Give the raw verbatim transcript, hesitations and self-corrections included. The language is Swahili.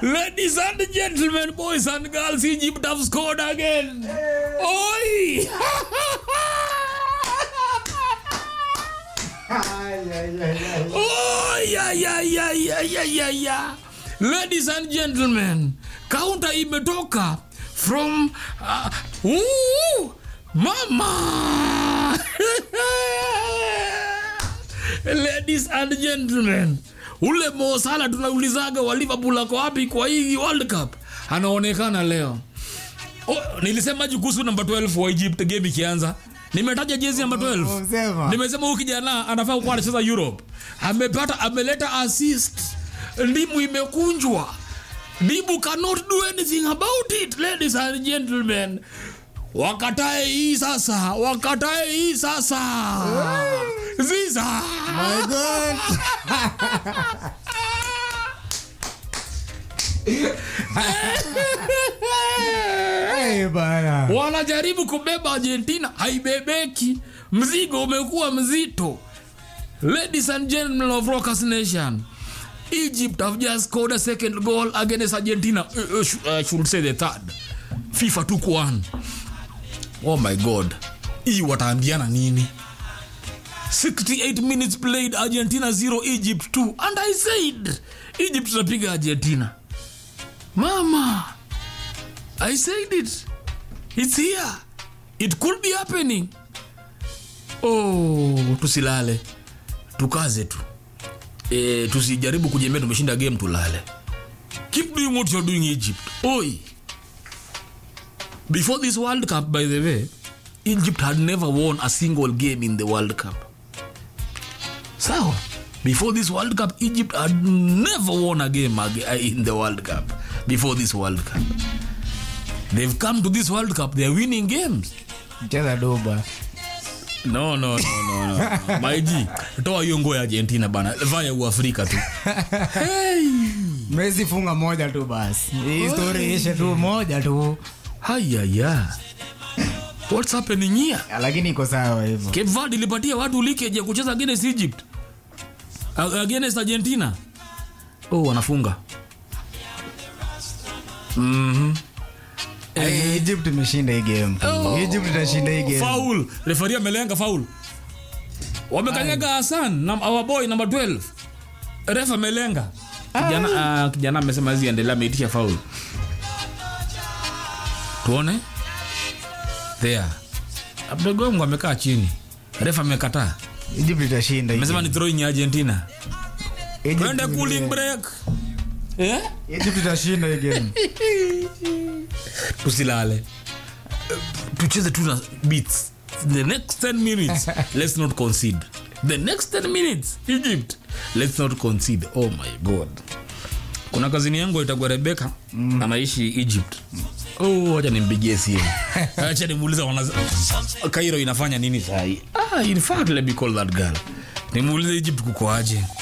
Ladies and gentlemen, boys and girls, Egypt have scored again. Oi! Oh, yeah, yeah, yeah, yeah, yeah, yeah, yeah. Ladies and gentlemen, counter imetoka from uh, ooh, mama. Ladies and gentlemen, ule Mo Salah tunaulizaga wa Liverpool ako wapi kwa hii World Cup anaonekana leo. Oh, nilisema kuhusu number twelve wa Egypt game ikianza. Nimetaja jezi number twelve. Oh, nimesema huyu kijana anafaa kuwa anacheza Europe. Amepata ameleta assist. Ndimu imekunjwa. Ndimu cannot do anything about it, ladies and gentlemen. Wakatae hii sasa, wakatae hii sasa. Ziza. My God. Hey bana. Wanajaribu kubeba Argentina, haibebeki. Mzigo umekuwa mzito. Ladies and gentlemen of Rockers Nation, Egypt have just scored a second goal against Argentina. Uh, uh, I should say the third. FIFA took one. Oh my God. Hii wataambiana nini? sixty-eight minutes played, Argentina zero, Egypt two. And I said, Egypt tunapiga Argentina. Mama, I said it. It's here. It could be happening. Oh, tusilale. Tukaze tu. Eh, tusijaribu kujemea tumeshinda game tulale. Keep doing what you're doing, Egypt. Oi. Before this World Cup, by the way, Egypt had never won a single game in the World Cup. So, before this World Cup, Egypt had never won a game in the World Cup. Before this World Cup. They've come to this World Cup, they're winning games. Cheza doba. No, no, no, no, no. Maiji, toa hiyo nguo ya Argentina bana. Vaya uafrika tu. Hey! Messi funga moja tu basi. Hii story ishe tu moja tu. Haya ya. What's happening here? Lakini iko sawa hivyo. Cape Verde ilipatia watu leakage ya kucheza against Egypt. Against Argentina. Oh, wanafunga. Mhm. Eh, Egypt imeshinda hii game. Oh, Egypt itashinda hii game. Foul. Referee amelenga foul. Wamekanyaga Hassan na our boy number twelve. Refa amelenga. Kijana uh, kijana amesema hizi endelea ameitisha foul. Tuone. There. Abdogongo amekaa chini. Refa amekataa. Egypt itashinda hii. Amesema ni throwing ya Argentina. Kwenda cooling break. Eh? Egypt itashinda hii game. Tusilale. Tucheze tu na beats. The next ten minutes, let's not concede. The next ten minutes, Egypt, let's not concede. Oh my God. Kuna kazini yangu itakuwa Rebecca, mm. anaishi Egypt. Oh, acha nimpigie simu. Acha nimuulize wana Cairo inafanya nini sasa? Ah, in fact, let me call that girl. Nimuulize Egypt kuko aje.